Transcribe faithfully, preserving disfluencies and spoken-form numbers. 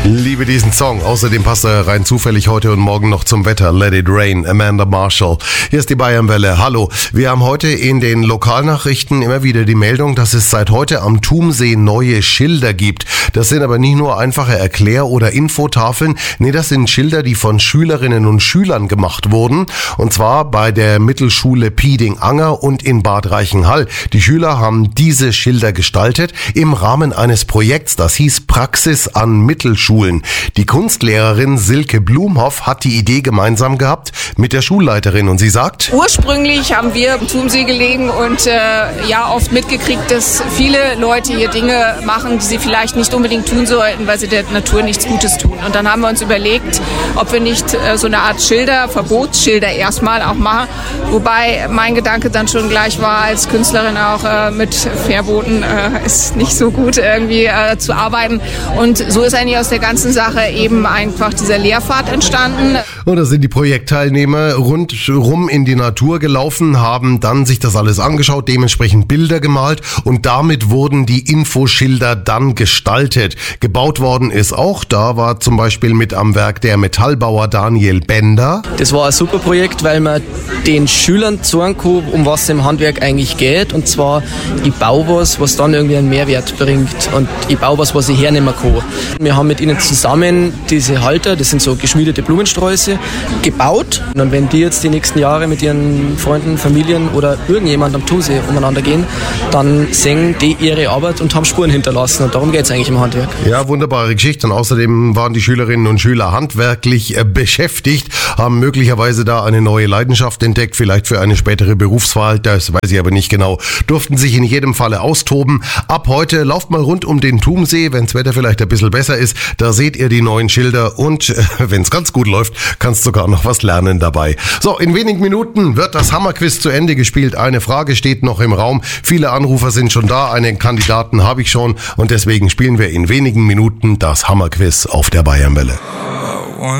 Liebe diesen Song. Außerdem passt er rein zufällig heute und morgen noch zum Wetter. Let It Rain, Amanda Marshall. Hier ist die Bayernwelle. Hallo. Wir haben heute in den Lokalnachrichten immer wieder die Meldung, dass es seit heute am Thumsee neue Schilder gibt. Das sind aber nicht nur einfache Erklär- oder Infotafeln. Nee, das sind Schilder, die von Schülerinnen und Schülern gemacht wurden. Und zwar bei der Mittelschule Pieding-Anger und in Bad Reichenhall. Die Schüler haben diese Schilder gestaltet im Rahmen eines Projekts, das hieß Praxis an Mittelschulen. Die Kunstlehrerin Silke Blumhoff hat die Idee gemeinsam gehabt mit der Schulleiterin und sie sagt: Ursprünglich haben wir am Thumsee gelegen und äh, ja oft mitgekriegt, dass viele Leute hier Dinge machen, die sie vielleicht nicht unbedingt tun sollten, weil sie der Natur nichts Gutes tun. Und dann haben wir uns überlegt, ob wir nicht äh, so eine Art Schilder, Verbotsschilder erstmal auch machen. Wobei mein Gedanke dann schon gleich war, als Künstlerin auch äh, mit Verboten äh, ist nicht so gut irgendwie äh, zu arbeiten. Und so ist eigentlich aus der ganzen Sache eben einfach dieser Lehrpfad entstanden. Und da sind die Projektteilnehmer rundherum in die Natur gelaufen, haben dann sich das alles angeschaut, dementsprechend Bilder gemalt und damit wurden die Infoschilder dann gestaltet. Gebaut worden ist auch, da war zum Beispiel mit am Werk der Metallbauer Daniel Bender. Das war ein super Projekt, weil man den Schülern zeigen kann, um was es im Handwerk eigentlich geht. Und zwar, ich baue was, was dann irgendwie einen Mehrwert bringt und ich baue was, was ich hernehmen kann. Wir haben mit ihnen zusammen diese Halter, das sind so geschmiedete Blumensträuße, gebaut. Und wenn die jetzt die nächsten Jahre mit ihren Freunden, Familien oder irgendjemand am Thumsee umeinander gehen, dann sehen die ihre Arbeit und haben Spuren hinterlassen. Und darum geht es eigentlich im Handwerk. Ja, wunderbare Geschichte. Und außerdem waren die Schülerinnen und Schüler handwerklich äh, beschäftigt, haben möglicherweise da eine neue Leidenschaft entdeckt, vielleicht für eine spätere Berufswahl, das weiß ich aber nicht genau. Durften sich in jedem Falle austoben. Ab heute lauft mal rund um den Thumsee, wenn das Wetter vielleicht ein bisschen besser ist. Da seht ihr die neuen Schilder und äh, wenn es ganz gut läuft, kannst sogar noch was lernen dabei. So, in wenigen Minuten wird das Hammerquiz zu Ende gespielt. Eine Frage steht noch im Raum. Viele Anrufer sind schon da, einen Kandidaten habe ich schon und deswegen spielen wir in wenigen Minuten das Hammerquiz auf der Bayernwelle.